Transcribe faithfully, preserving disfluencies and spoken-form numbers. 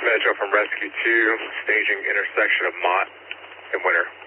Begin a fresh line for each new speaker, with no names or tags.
Metro from Rescue two, staging intersection of Mott and Winter.